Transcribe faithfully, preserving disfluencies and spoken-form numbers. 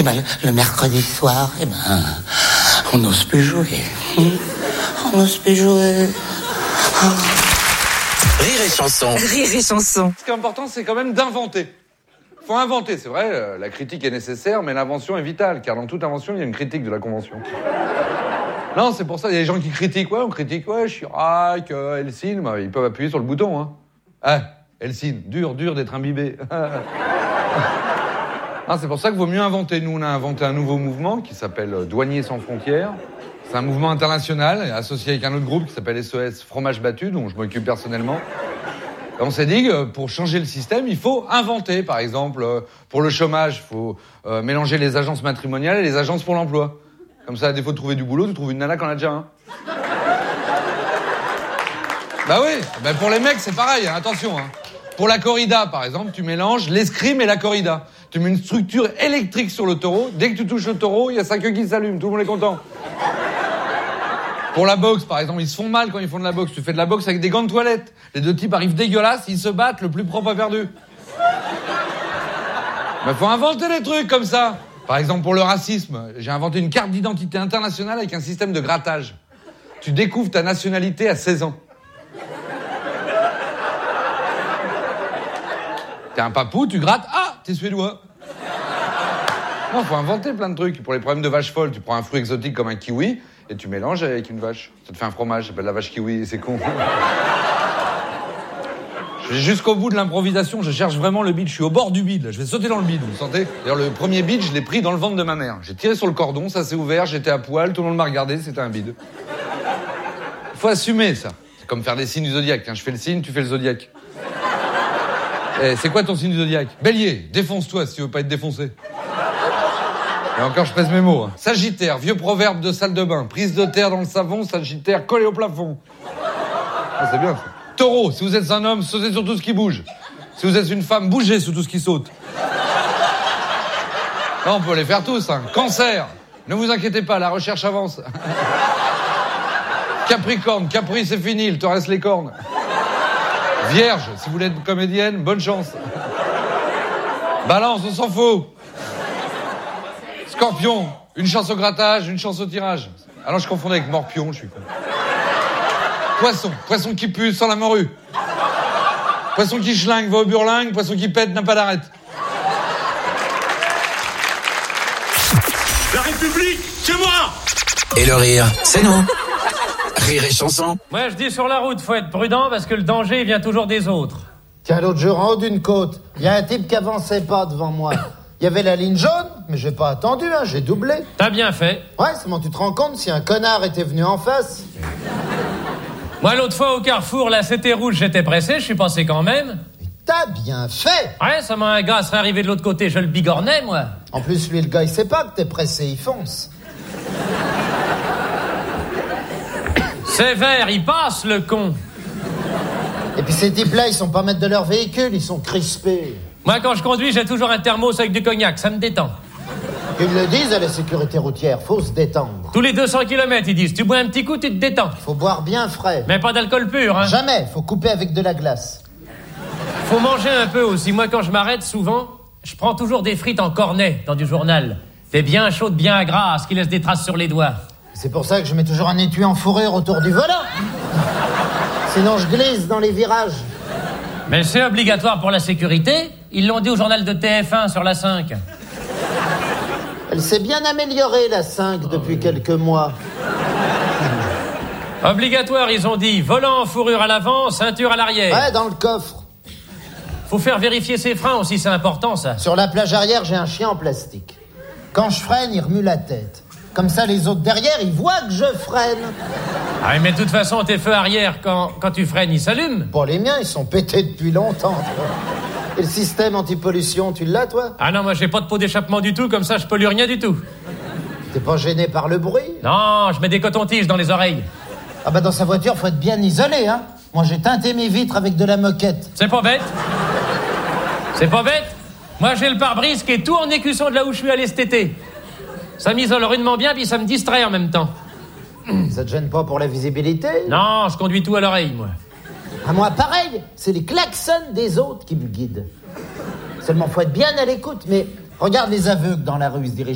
ben, le mercredi soir, eh ben, on n'ose plus jouer. On n'ose plus jouer. Oh. Rire et chanson. Rire et chanson. Ce qui est important, c'est quand même d'inventer. Faut inventer, c'est vrai, la critique est nécessaire, mais l'invention est vitale, car dans toute invention, il y a une critique de la convention. Non, c'est pour ça, il y a des gens qui critiquent, ouais, on critique, ouais, Chirac, euh, Helsinki, bah, ils peuvent appuyer sur le bouton, hein. Ah, Helsinki, dur, dur d'être imbibé. Ah, c'est pour ça qu'il vaut mieux inventer. Nous, on a inventé un nouveau mouvement qui s'appelle Douaniers sans frontières. C'est un mouvement international, associé avec un autre groupe qui s'appelle S O S Fromage Battu, dont je m'occupe personnellement. On s'est dit que pour changer le système, il faut inventer. Par exemple, pour le chômage, il faut euh, mélanger les agences matrimoniales et les agences pour l'emploi. Comme ça, à défaut de trouver du boulot, tu trouves une nana qui en a déjà un. Bah oui, bah pour les mecs, c'est pareil, hein, attention. Hein. Pour la corrida, par exemple, tu mélanges l'escrime et la corrida. Tu mets une structure électrique sur le taureau. Dès que tu touches le taureau, il y a sa queue qui s'allume. Tout le monde est content. Pour la boxe, par exemple, ils se font mal quand ils font de la boxe. Tu fais de la boxe avec des gants de toilette. Les deux types arrivent dégueulasses, ils se battent, le plus propre a perdu. Mais faut inventer des trucs comme ça. Par exemple, pour le racisme, j'ai inventé une carte d'identité internationale avec un système de grattage. Tu découvres ta nationalité à seize ans. T'es un papou, tu grattes, ah, t'es suédois. Non, faut inventer plein de trucs. Pour les problèmes de vache folle, tu prends un fruit exotique comme un kiwi et tu mélanges avec une vache. Ça te fait un fromage, ça s'appelle la vache kiwi, c'est con. Je vais jusqu'au bout de l'improvisation, je cherche vraiment le bide, je suis au bord du bide, je vais sauter dans le bide, vous le sentez? D'ailleurs, le premier bide, je l'ai pris dans le ventre de ma mère. J'ai tiré sur le cordon, ça s'est ouvert, j'étais à poil, tout le monde m'a regardé, c'était un bide. Il faut assumer ça. C'est comme faire des signes du zodiaque. Quand je fais le signe, tu fais le zodiaque. Eh, c'est quoi ton signe du zodiaque? Bélier, défonce-toi si tu veux pas être défoncé. Et encore, je pèse mes mots. Hein. Sagittaire, vieux proverbe de salle de bain. Prise de terre dans le savon, Sagittaire collé au plafond. Ah, c'est bien ça. Taureau, si vous êtes un homme, sautez sur tout ce qui bouge. Si vous êtes une femme, bougez sur tout ce qui saute. Non, on peut les faire tous. Hein. Cancer, ne vous inquiétez pas, la recherche avance. Capricorne, Capri c'est fini, il te reste les cornes. Vierge, si vous voulez être comédienne, bonne chance. Balance, on s'en fout. Scorpion, une chance au grattage, une chance au tirage. Alors je confondais avec morpion, je suis con. Poisson, poisson qui pue sans la morue. Poisson qui schlingue va au burlingue, poisson qui pète n'a pas d'arrête. La République, c'est moi! Et le rire, c'est nous. Rire et chanson. Moi, je dis sur la route, faut être prudent parce que le danger vient toujours des autres. Tiens, l'autre jour, en haut d'une côte, il y a un type qui avançait pas devant moi. Il y avait la ligne jaune, mais j'ai pas attendu, hein, j'ai doublé. T'as bien fait. Ouais, seulement tu te rends compte si un connard était venu en face. Moi, l'autre fois, au carrefour, là, c'était rouge, j'étais pressé, je suis passé quand même. Mais t'as bien fait. Ouais, ça m'a un gars serait arrivé de l'autre côté, je le bigornais, moi. En plus, lui, le gars, il sait pas que t'es pressé, il fonce. C'est vert, il passe, le con. Et puis ces types-là, ils sont pas maîtres de leur véhicule, ils sont crispés. Moi, quand je conduis, j'ai toujours un thermos avec du cognac, ça me détend. Ils le disent à la sécurité routière, faut se détendre. Tous les deux cents kilomètres, ils disent, tu bois un petit coup, tu te détends. Faut boire bien frais. Mais pas d'alcool pur, hein. Jamais, faut couper avec de la glace. Faut manger un peu aussi. Moi, quand je m'arrête, souvent, je prends toujours des frites en cornet dans du journal. T'es bien chaude, bien grasse, qui laisse des traces sur les doigts. C'est pour ça que je mets toujours un étui en fourrure autour du volant. Sinon, je glisse dans les virages. Mais c'est obligatoire pour la sécurité. Ils l'ont dit au journal de T F un sur la cinq. Elle s'est bien améliorée, la cinq, depuis quelques mois. Obligatoire, ils ont dit. Volant en fourrure à l'avant, ceinture à l'arrière. Ouais, dans le coffre. Faut faire vérifier ses freins aussi, c'est important, ça. Sur la plage arrière, j'ai un chien en plastique. Quand je freine, il remue la tête. Comme ça, les autres derrière, ils voient que je freine. Ah, mais de toute façon, tes feux arrière, quand, quand tu freines, ils s'allument. Bon, les miens, ils sont pétés depuis longtemps, toi. Et le système anti-pollution, tu l'as, toi? Ah non, moi, j'ai pas de pot d'échappement du tout, comme ça, je pollue rien du tout. T'es pas gêné par le bruit? Non, je mets des cotons-tiges dans les oreilles. Ah bah, dans sa voiture, faut être bien isolé, hein. Moi, j'ai teinté mes vitres avec de la moquette. C'est pas bête. C'est pas bête. Moi, j'ai le pare-brise qui est tout en écusson de là où je suis allé cet été. Ça m'isole rudement bien, puis ça me distrait en même temps. Ça te gêne pas pour la visibilité? Non, je conduis tout à l'oreille, moi. Ah, moi, pareil, c'est les klaxons des autres qui me guident. Seulement, faut être bien à l'écoute, mais regarde les aveugles dans la rue, ils se dirigent